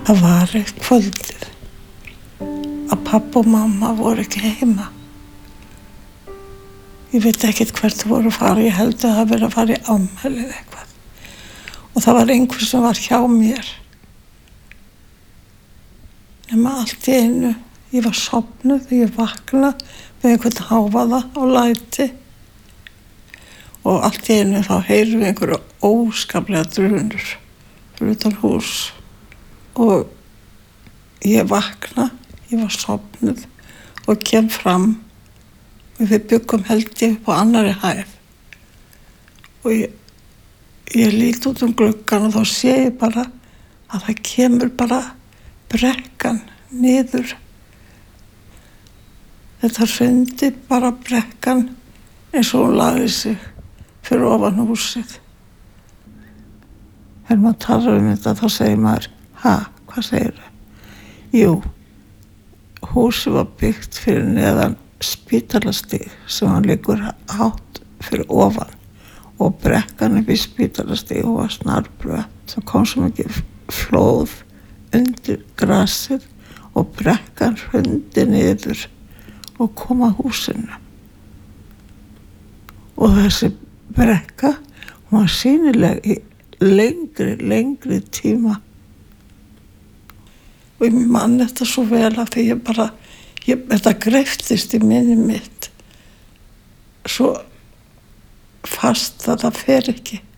Það var eitt kvöldið að pabbi og mamma voru ekki heima. Ég veit ekkert hvert þau voru að fara, ég held að það verið að fara í afmæli eða eitthvað. Og það var einhver sem var hjá mér. Nema allt í einu, ég var sofnuð, ég vaknaði með einhvern hávaða og læti. Og allt í einu þá heyrum við einhverju óskaplega drunur fyrir utan hús. Og ég vakna, ég var sofnuð og kem fram og við byggum held ég upp á annarri hæð. Og ég lít út gluggann og þá sé ég bara að það kemur bara brekkan niður. Þetta hrundi bara brekkan eins og hún lagði sig fyrir ofan húsið. Þegar maður talar þetta þá segir maður, hvað segirðu? Jú, húsið var byggt fyrir neðan spítalastíg sem hann liggur hátt fyrir ofan og brekkan upp í spítalastíg og var snarbrött. Það kom svo mikið flóð undir grasið og brekkan hrundi niður og kom að húsinu. Og þessi brekka, hún var sýnileg í lengri tíma. Og ég man þetta svo vel að því þetta greiftist í minni mitt svo fast að það fer ekki.